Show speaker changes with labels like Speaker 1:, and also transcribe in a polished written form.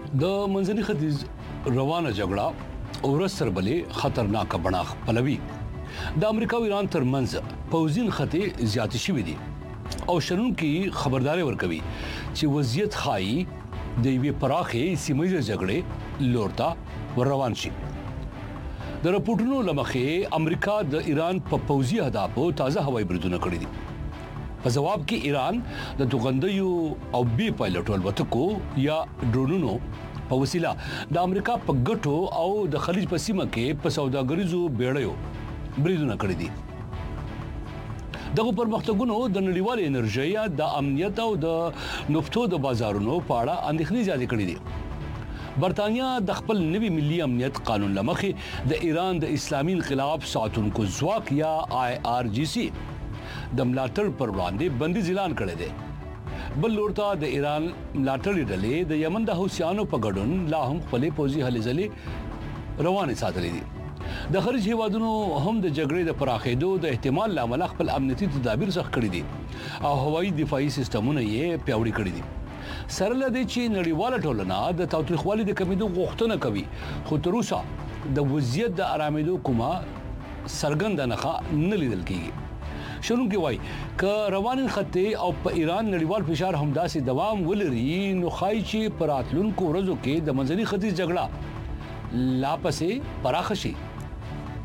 Speaker 1: د منځني ختیځ روانه جګړه ورځ تر بلې خطرناکه بڼه خپلوي. د امریکا او ایران ترمنځ پوځي نښتې زیاتې شوې دي او شنونکي خبرداري ورکوي چې وضعیت ښایي د یوې پراخې سیمه ییزې جګړې لور ته ور روان شي. د راپورټونو له مخې امریکا د ایران په پوځي اهدافو تازه هوایي بریدونه کړي دي. په جواب کې ایران د توغندیو او بي پایلټو الوتکو یا ډرونونو په وسیله د امریکا په ګټو او د خلیج په سیمه کې په سوداګریزو بیړیو بریدونه کړي دي. دغه پرمختګونو د نړیوال انرژي د امنیت او د نفتو د بازارونو په اړه اندېښنې زیاتې کړې دي. برتانیا د خپل نوي ملي امنیت قانون لمخې د ایران د اسلامي انقلاب ساتونکو ځواک یا IRGC د ملاتړ پر وړاندې بندیز اعلان کړی دی. بل لور ته د ایران ملاتړي ډلې د یمن د حوثیانو په ګډون لا هم خپلې پوځي هلې ځلې روانې ساتلې دي. د خلیج هیوادونو هم د جګړې د پراخېدو د احتمال له امله خپل امنیتي تدابیر سخت کړي دي او هوایي دفاعي سیستمونه یې پیاوړي کړي دي. سره له دې چې نړیواله ټولنه د تاوتریخوالي د کمیدو غوښتنه کوي، خو تر اوسه د وضعیت د آرامېدو کومه څرګنده نښه نه لیدل کېږي. شنونکي وایي که روانې نښتې او په ایران نړیوال فشار همداسې دوام ولري نو ښایي چې په راتلونکو ورځو کې د منځني ختیځ جګړه لا پسې پراخه شي.